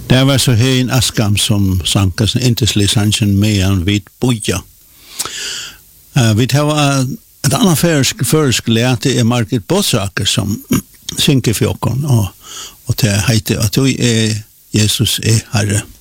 Det var så Hein Askam som sank sin intenslig sangen med en vit boja. Vi tar et annet førsk lærte Margit Båtsaker som synker fjokken, og det heter at du Jesus Herre.